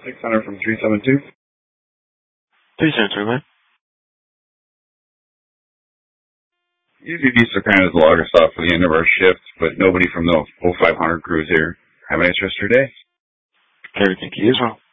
600 from 372. 372, man. Usually these are kind of the logger stop for the end of our shift, but nobody from the 0500 crews here. Have a nice rest of your day. Everything to you as well.